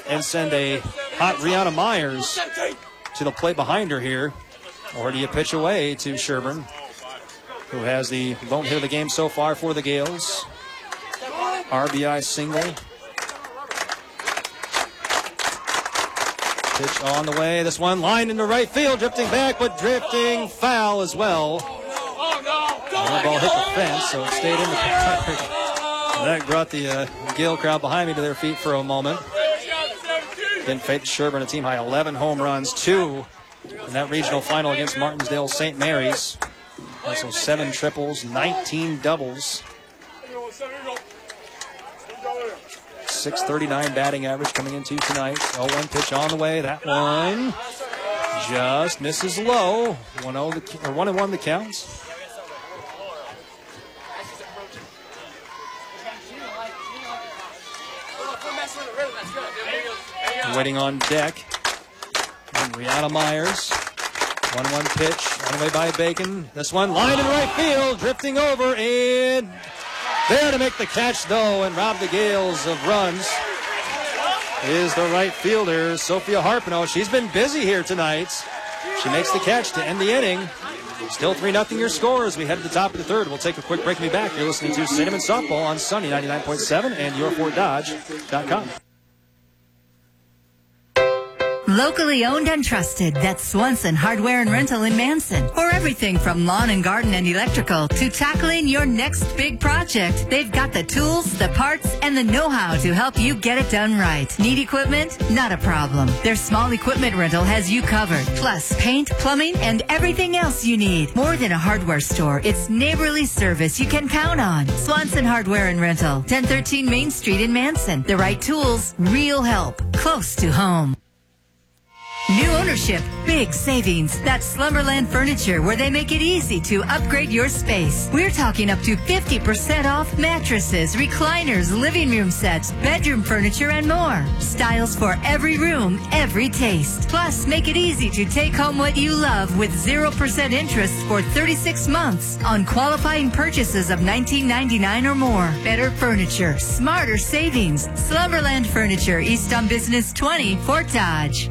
and send a hot Rihanna Myers to the plate behind her here? Or do you pitch away to Sherburne, who has the lone hit of the game so far for the Gales? RBI single. Pitch on the way. This one lined into right field, drifting back, but drifting foul as well. The ball hit the fence, so it stayed in the park. That brought the Gale crowd behind me to their feet for a moment. Again, Faith Sherburne, a team high 11 home runs, 2 in that regional final against Martinsdale St. Mary's. Also 7 triples, 19 doubles. 639 batting average coming into tonight. 0-1 pitch on the way. That one just misses low. 1-1 the counts. Waiting on deck. And Rihanna Myers. 1-1 pitch on the way by Bacon. This one lined in right field, drifting over and there to make the catch, though, and rob the Gales of runs is the right fielder, Sophia Harpino. She's been busy here tonight. She makes the catch to end the inning. Still 3-0 your score as we head to the top of the third. We'll take a quick break and be back. You're listening to Cinnamon Softball on Sunny 99.7 and YourFortDodge.com. Locally owned and trusted, that's Swanson Hardware and Rental in Manson. For everything from lawn and garden and electrical to tackling your next big project, they've got the tools, the parts, and the know-how to help you get it done right. Need equipment? Not a problem. Their small equipment rental has you covered. Plus, paint, plumbing, and everything else you need. More than a hardware store, it's neighborly service you can count on. Swanson Hardware and Rental, 1013 Main Street in Manson. The right tools, real help, close to home. New ownership, big savings. That's Slumberland Furniture, where they make it easy to upgrade your space. We're talking up to 50% off mattresses, recliners, living room sets, bedroom furniture, and more. Styles for every room, every taste. Plus, make it easy to take home what you love with 0% interest for 36 months on qualifying purchases of $19.99 or more. Better furniture, smarter savings. Slumberland Furniture, East on Business 20, Fort Dodge.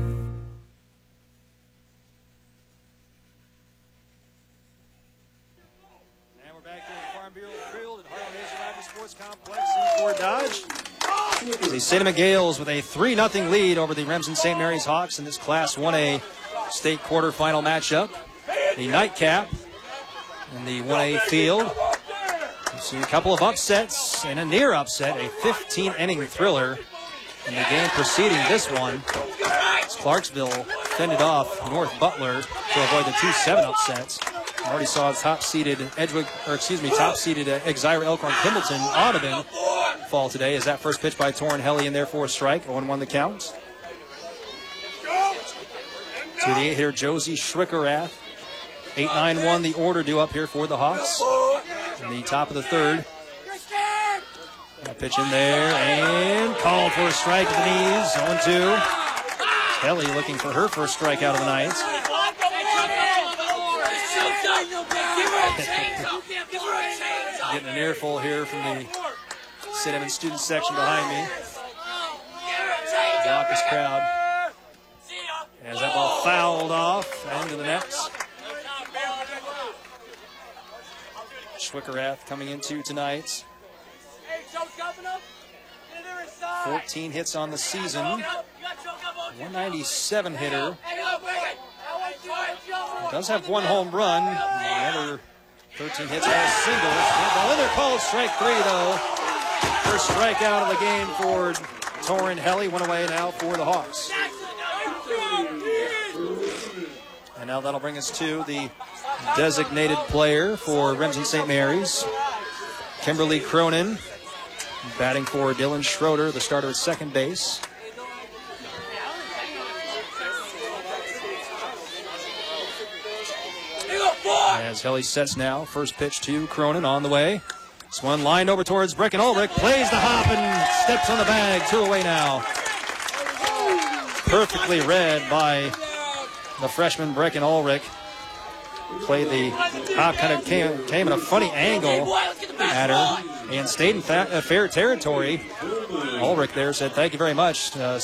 Dodge. The Cinnamon Gales with a 3-0 lead over the Remsen St. Mary's Hawks in this Class 1A state quarterfinal matchup. The nightcap in the 1A field. We've seen a couple of upsets and a near upset, a 15-inning thriller in the game preceding this one. As Clarksville fended off North Butler to avoid the 2-7 upsets. Already saw top-seeded Exira Elkhorn Pimbleton Audubon fall today as that first pitch by Torrin Helly in there for a strike. 0-1 the count. To the 8-hitter Josie Schwickerath. 8-9-1 the order due up here for the Hawks. In the top of the third. That pitch in there and called for a strike to the knees. 0-2. Helly looking for her first strikeout of the night. Getting an earful here from the Cinnamon student section behind me. Raucous crowd. As that ball fouled off and into the nets. Schwickerath coming into tonight. 14 hits on the season. 197 hitter. Does have one home run. The other 13 hits, all singles. Ball in there, called strike 3 though. First strikeout of the game for Torrin Helly. One away now for the Hawks. And now that'll bring us to the designated player for Remsen St. Mary's, Kimberly Cronin, batting for Dylan Schroeder, the starter at second base. As Helly sets now, first pitch to Cronin on the way. This one lined over towards Brecken Ulrich, plays the hop and steps on the bag, 2 away now. Perfectly read by the freshman Brecken Ulrich. Played the hop, kind of came in a funny angle at her and stayed in fair territory. Ulrich there said, "Thank you very much."